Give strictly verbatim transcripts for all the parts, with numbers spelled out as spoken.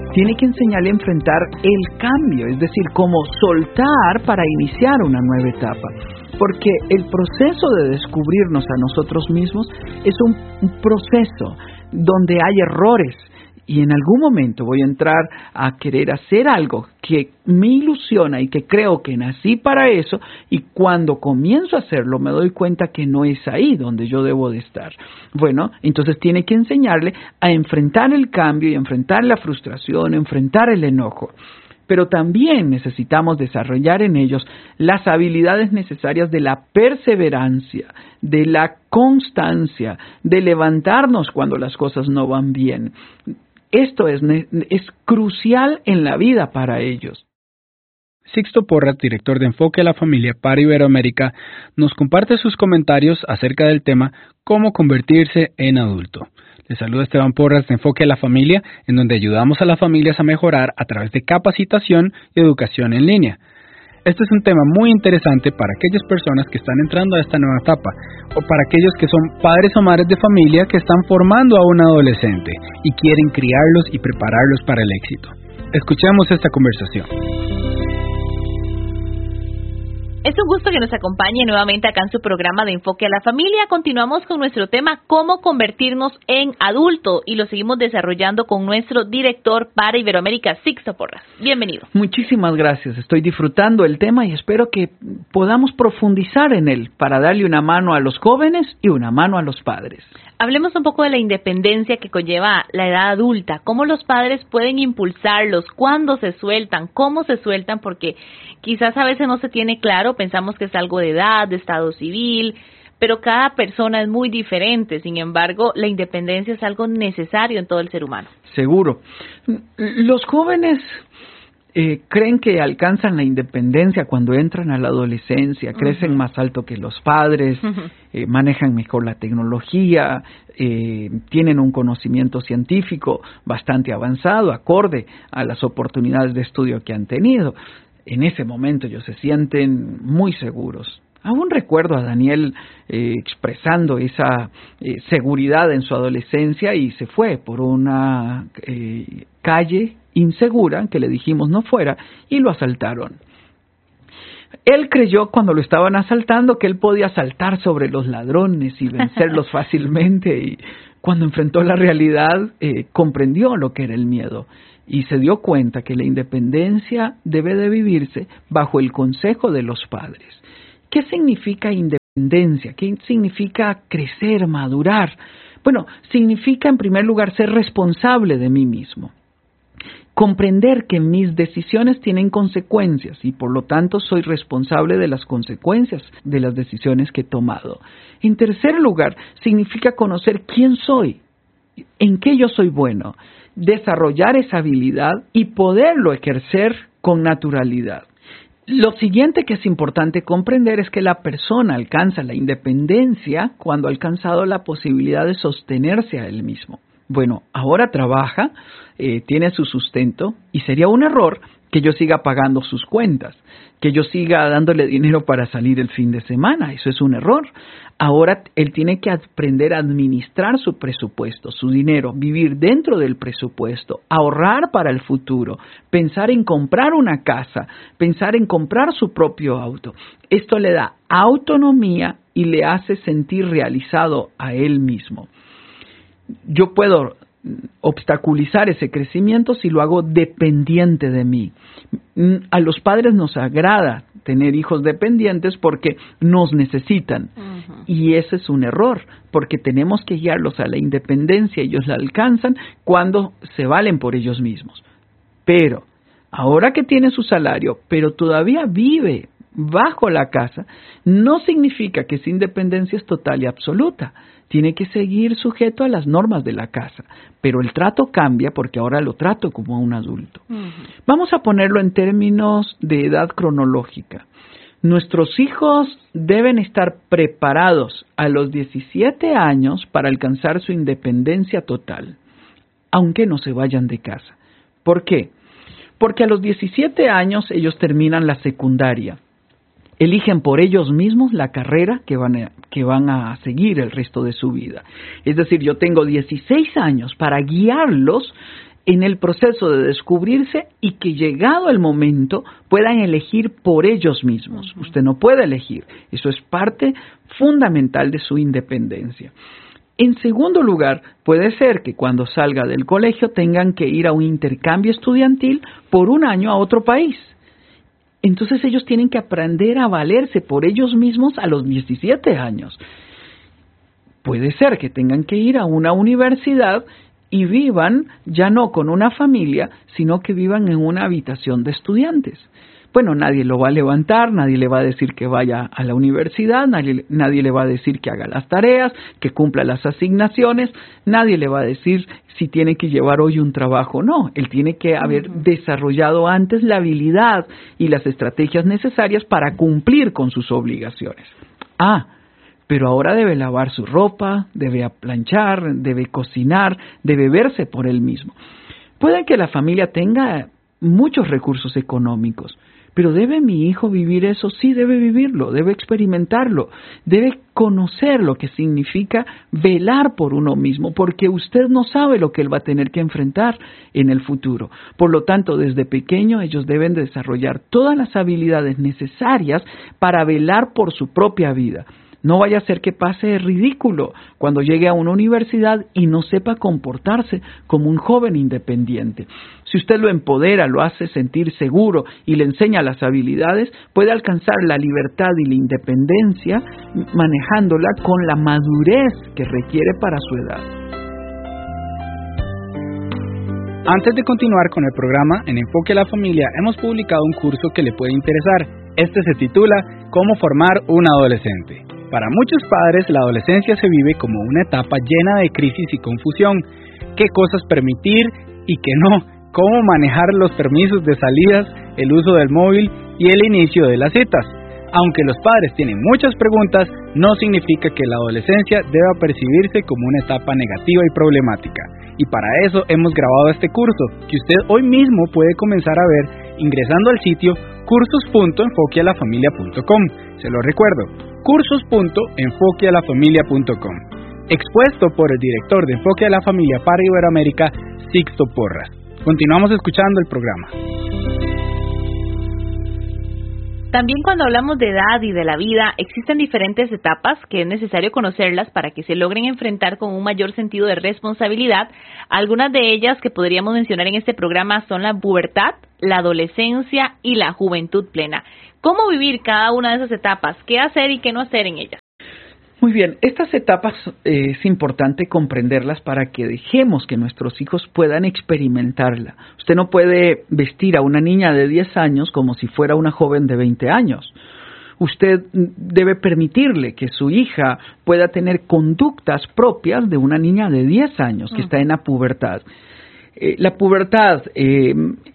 tiene que enseñarle a enfrentar el cambio, es decir, cómo soltar para iniciar una nueva etapa. Porque el proceso de descubrirnos a nosotros mismos es un, un proceso donde hay errores. Y en algún momento voy a entrar a querer hacer algo que me ilusiona y que creo que nací para eso, y cuando comienzo a hacerlo me doy cuenta que no es ahí donde yo debo de estar. Bueno, entonces tiene que enseñarle a enfrentar el cambio y enfrentar la frustración, enfrentar el enojo. Pero también necesitamos desarrollar en ellos las habilidades necesarias de la perseverancia, de la constancia, de levantarnos cuando las cosas no van bien. Esto es, es crucial en la vida para ellos. Sixto Porras, director de Enfoque a la Familia para Iberoamérica, nos comparte sus comentarios acerca del tema cómo convertirse en adulto. Les saluda Esteban Porras de Enfoque a la Familia, en donde ayudamos a las familias a mejorar a través de capacitación y educación en línea. Este es un tema muy interesante para aquellas personas que están entrando a esta nueva etapa, o para aquellos que son padres o madres de familia que están formando a un adolescente y quieren criarlos y prepararlos para el éxito. Escuchemos esta conversación. Es un gusto que nos acompañe nuevamente acá en su programa de Enfoque a la Familia. Continuamos con nuestro tema, cómo convertirnos en adulto, y lo seguimos desarrollando con nuestro director para Iberoamérica, Sixto Porras. Bienvenido. Muchísimas gracias. Estoy disfrutando el tema y espero que podamos profundizar en él para darle una mano a los jóvenes y una mano a los padres. Hablemos un poco de la independencia que conlleva la edad adulta, cómo los padres pueden impulsarlos, cuándo se sueltan, cómo se sueltan, porque quizás a veces no se tiene claro, pensamos que es algo de edad, de estado civil, pero cada persona es muy diferente. Sin embargo, la independencia es algo necesario en todo el ser humano. Seguro. Los jóvenes Eh, creen que alcanzan la independencia cuando entran a la adolescencia, crecen uh-huh. más alto que los padres, uh-huh. eh, manejan mejor la tecnología, eh, tienen un conocimiento científico bastante avanzado, acorde a las oportunidades de estudio que han tenido. En ese momento ellos se sienten muy seguros. Aún recuerdo a Daniel eh, expresando esa eh, seguridad en su adolescencia y se fue por una eh, calle insegura que le dijimos no fuera y lo asaltaron. Él creyó cuando lo estaban asaltando que él podía saltar sobre los ladrones y vencerlos fácilmente, y cuando enfrentó la realidad eh, comprendió lo que era el miedo y se dio cuenta que la independencia debe de vivirse bajo el consejo de los padres. ¿Qué significa independencia? ¿Qué significa crecer, madurar? Bueno, significa en primer lugar ser responsable de mí mismo. Comprender que mis decisiones tienen consecuencias y por lo tanto soy responsable de las consecuencias de las decisiones que he tomado. En tercer lugar, significa conocer quién soy, en qué yo soy bueno, desarrollar esa habilidad y poderlo ejercer con naturalidad. Lo siguiente que es importante comprender es que la persona alcanza la independencia cuando ha alcanzado la posibilidad de sostenerse a él mismo. Bueno, ahora trabaja, eh, tiene su sustento y sería un error que yo siga pagando sus cuentas, que yo siga dándole dinero para salir el fin de semana. Eso es un error. Ahora él tiene que aprender a administrar su presupuesto, su dinero, vivir dentro del presupuesto, ahorrar para el futuro, pensar en comprar una casa, pensar en comprar su propio auto. Esto le da autonomía y le hace sentir realizado a él mismo. Yo puedo obstaculizar ese crecimiento si lo hago dependiente de mí. A los padres nos agrada tener hijos dependientes porque nos necesitan. Uh-huh. Y ese es un error, porque tenemos que guiarlos a la independencia. Ellos la alcanzan cuando se valen por ellos mismos. Pero, ahora que tiene su salario, pero todavía vive bajo la casa, no significa que esa independencia es total y absoluta. Tiene que seguir sujeto a las normas de la casa, pero el trato cambia porque ahora lo trato como un adulto. Uh-huh. Vamos a ponerlo en términos de edad cronológica. Nuestros hijos deben estar preparados a los diecisiete años para alcanzar su independencia total, aunque no se vayan de casa. ¿Por qué? Porque a los diecisiete años ellos terminan la secundaria. Eligen por ellos mismos la carrera que van a, que van a seguir el resto de su vida. Es decir, yo tengo dieciséis años para guiarlos en el proceso de descubrirse y que llegado el momento puedan elegir por ellos mismos. Uh-huh. Usted no puede elegir. Eso es parte fundamental de su independencia. En segundo lugar, puede ser que cuando salga del colegio tengan que ir a un intercambio estudiantil por un año a otro país. Entonces ellos tienen que aprender a valerse por ellos mismos a los diecisiete años. Puede ser que tengan que ir a una universidad y vivan ya no con una familia, sino que vivan en una habitación de estudiantes. Bueno, nadie lo va a levantar, nadie le va a decir que vaya a la universidad, nadie, nadie le va a decir que haga las tareas, que cumpla las asignaciones, nadie le va a decir si tiene que llevar hoy un trabajo. No, él tiene que haber uh-huh. desarrollado antes la habilidad y las estrategias necesarias para cumplir con sus obligaciones. Ah, pero ahora debe lavar su ropa, debe planchar, debe cocinar, debe verse por él mismo. Puede que la familia tenga muchos recursos económicos, pero ¿debe mi hijo vivir eso? Sí, debe vivirlo, debe experimentarlo, debe conocer lo que significa velar por uno mismo, porque usted no sabe lo que él va a tener que enfrentar en el futuro. Por lo tanto, desde pequeño ellos deben desarrollar todas las habilidades necesarias para velar por su propia vida. No vaya a ser que pase ridículo cuando llegue a una universidad y no sepa comportarse como un joven independiente. Si usted lo empodera, lo hace sentir seguro y le enseña las habilidades, puede alcanzar la libertad y la independencia manejándola con la madurez que requiere para su edad. Antes de continuar con el programa, en Enfoque a la Familia hemos publicado un curso que le puede interesar. Este se titula ¿Cómo formar un adolescente? Para muchos padres, la adolescencia se vive como una etapa llena de crisis y confusión. ¿Qué cosas permitir y qué no? ¿Cómo manejar los permisos de salidas, el uso del móvil y el inicio de las citas? Aunque los padres tienen muchas preguntas, no significa que la adolescencia deba percibirse como una etapa negativa y problemática. Y para eso hemos grabado este curso, que usted hoy mismo puede comenzar a ver ingresando al sitio cursos punto enfoque a la familia punto com. Se lo recuerdo, cursos punto enfoque a la familia punto com. Expuesto por el director de Enfoque a la Familia para Iberoamérica, Sixto Porras. Continuamos escuchando el programa. También cuando hablamos de edad y de la vida, existen diferentes etapas que es necesario conocerlas para que se logren enfrentar con un mayor sentido de responsabilidad. Algunas de ellas que podríamos mencionar en este programa son la pubertad, la adolescencia y la juventud plena. ¿Cómo vivir cada una de esas etapas? ¿Qué hacer y qué no hacer en ellas? Muy bien, estas etapas eh, es importante comprenderlas para que dejemos que nuestros hijos puedan experimentarla. Usted no puede vestir a una niña de diez años como si fuera una joven de veinte años. Usted debe permitirle que su hija pueda tener conductas propias de una niña de diez años que está en la pubertad. Eh, la pubertad eh,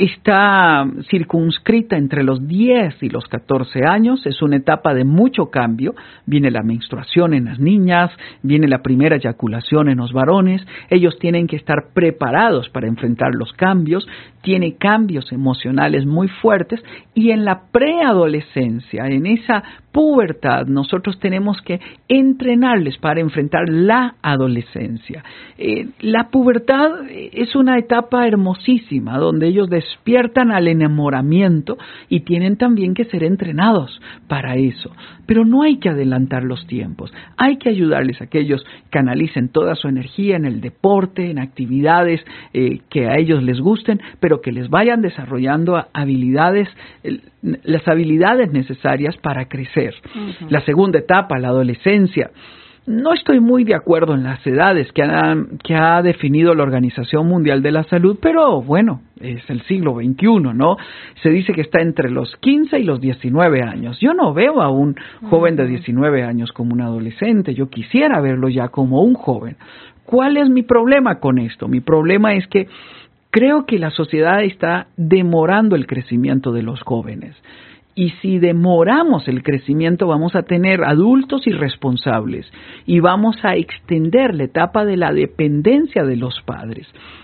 está circunscrita entre los diez y los catorce años, es una etapa de mucho cambio, viene la menstruación en las niñas, viene la primera eyaculación en los varones, ellos tienen que estar preparados para enfrentar los cambios, tiene cambios emocionales muy fuertes y en la preadolescencia, en esa pubertad, nosotros tenemos que entrenarles para enfrentar la adolescencia. Eh, la pubertad es una etapa hermosísima donde ellos despiertan al enamoramiento y tienen también que ser entrenados para eso. Pero no hay que adelantar los tiempos, hay que ayudarles a que ellos canalicen toda su energía en el deporte, en actividades eh, que a ellos les gusten, pero que les vayan desarrollando habilidades, eh, las habilidades necesarias para crecer. Uh-huh. La segunda etapa, la adolescencia. No estoy muy de acuerdo en las edades que, han, que ha definido la Organización Mundial de la Salud, pero bueno, es el siglo veintiuno, ¿no? Se dice que está entre los quince y los diecinueve años. Yo no veo a un joven de diecinueve años como un adolescente, yo quisiera verlo ya como un joven. ¿Cuál es mi problema con esto? Mi problema es que creo que la sociedad está demorando el crecimiento de los jóvenes. Y si demoramos el crecimiento, vamos a tener adultos irresponsables y vamos a extender la etapa de la dependencia de los padres.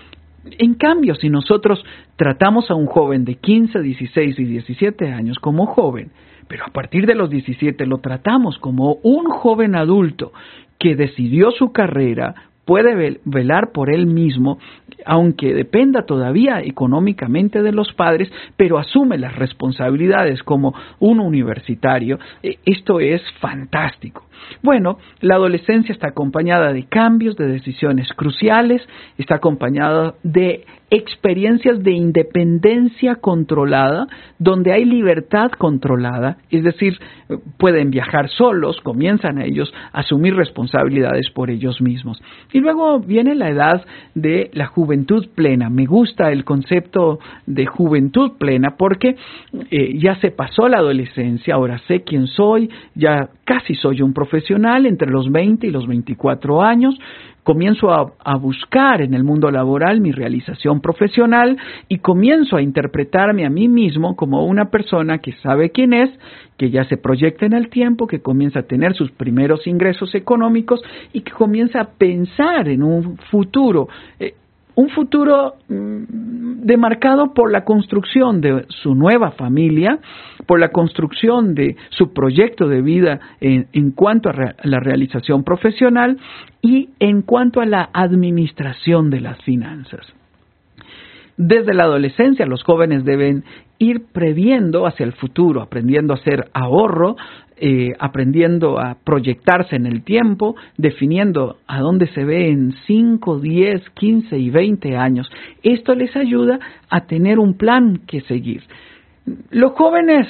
En cambio, si nosotros tratamos a un joven de quince, dieciséis y diecisiete años como joven, pero a partir de los diecisiete lo tratamos como un joven adulto que decidió su carrera, puede velar por él mismo, aunque dependa todavía económicamente de los padres, pero asume las responsabilidades como un universitario. Esto es fantástico. Bueno, la adolescencia está acompañada de cambios, de decisiones cruciales, está acompañada de experiencias de independencia controlada, donde hay libertad controlada, es decir, pueden viajar solos, comienzan ellos a asumir responsabilidades por ellos mismos. Y luego viene la edad de la juventud plena. Me gusta el concepto de juventud plena porque eh, ya se pasó la adolescencia, ahora sé quién soy, ya casi soy un profesional entre los veinte y los veinticuatro años, comienzo a, a buscar en el mundo laboral mi realización profesional y comienzo a interpretarme a mí mismo como una persona que sabe quién es, que ya se proyecta en el tiempo, que comienza a tener sus primeros ingresos económicos y que comienza a pensar en un futuro. Eh, Un futuro demarcado por la construcción de su nueva familia, por la construcción de su proyecto de vida en, en cuanto a re, la realización profesional y en cuanto a la administración de las finanzas. Desde la adolescencia, los jóvenes deben ir previendo hacia el futuro, aprendiendo a hacer ahorro, eh, aprendiendo a proyectarse en el tiempo, definiendo a dónde se ve en cinco, diez, quince y veinte años. Esto les ayuda a tener un plan que seguir. Los jóvenes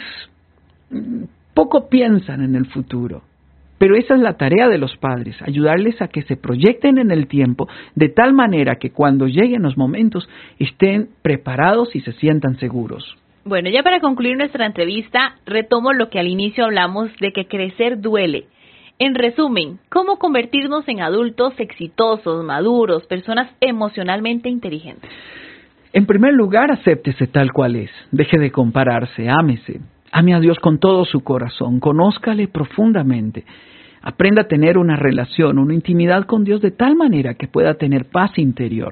poco piensan en el futuro, pero esa es la tarea de los padres, ayudarles a que se proyecten en el tiempo de tal manera que cuando lleguen los momentos estén preparados y se sientan seguros. Bueno, ya para concluir nuestra entrevista, retomo lo que al inicio hablamos de que crecer duele. En resumen, ¿cómo convertirnos en adultos exitosos, maduros, personas emocionalmente inteligentes? En primer lugar, acéptese tal cual es. Deje de compararse, ámese. Ame a Dios con todo su corazón, conózcale profundamente. Aprenda a tener una relación, una intimidad con Dios de tal manera que pueda tener paz interior.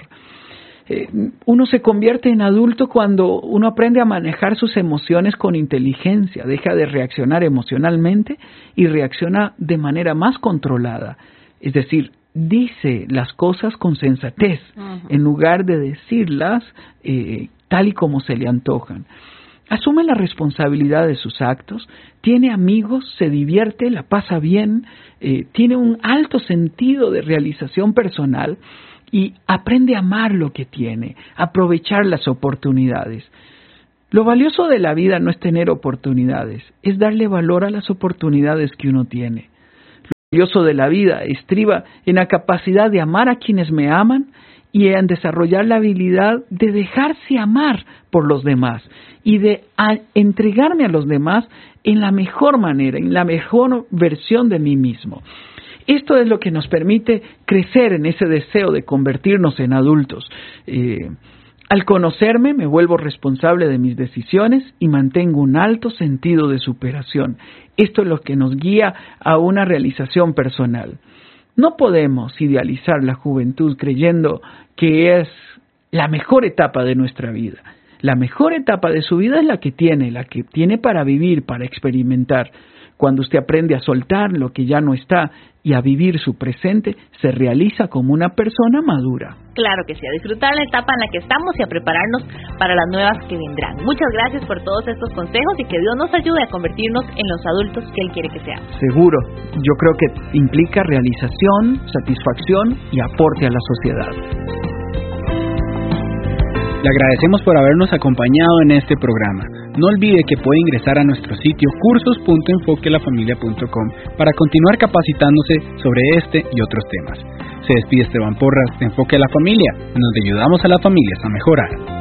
Eh, uno se convierte en adulto cuando uno aprende a manejar sus emociones con inteligencia, deja de reaccionar emocionalmente y reacciona de manera más controlada. Es decir, dice las cosas con sensatez, uh-huh, en lugar de decirlas eh, tal y como se le antojan. Asume la responsabilidad de sus actos, tiene amigos, se divierte, la pasa bien, eh, tiene un alto sentido de realización personal y aprende a amar lo que tiene, aprovechar las oportunidades. Lo valioso de la vida no es tener oportunidades, es darle valor a las oportunidades que uno tiene. Lo valioso de la vida estriba en la capacidad de amar a quienes me aman y en desarrollar la habilidad de dejarse amar por los demás y de a, entregarme a los demás en la mejor manera, en la mejor versión de mí mismo. Esto es lo que nos permite crecer en ese deseo de convertirnos en adultos. Eh, al conocerme, me vuelvo responsable de mis decisiones y mantengo un alto sentido de superación. Esto es lo que nos guía a una realización personal. No podemos idealizar la juventud creyendo que es la mejor etapa de nuestra vida. La mejor etapa de su vida es la que tiene, la que tiene para vivir, para experimentar. Cuando usted aprende a soltar lo que ya no está y a vivir su presente, se realiza como una persona madura. Claro que sí, a disfrutar la etapa en la que estamos y a prepararnos para las nuevas que vendrán. Muchas gracias por todos estos consejos y que Dios nos ayude a convertirnos en los adultos que Él quiere que seamos. Seguro, yo creo que implica realización, satisfacción y aporte a la sociedad. Le agradecemos por habernos acompañado en este programa. No olvide que puede ingresar a nuestro sitio cursos punto enfoque la familia punto com para continuar capacitándose sobre este y otros temas. Se despide Esteban Porras de Enfoque a la Familia, donde ayudamos a las familias a mejorar.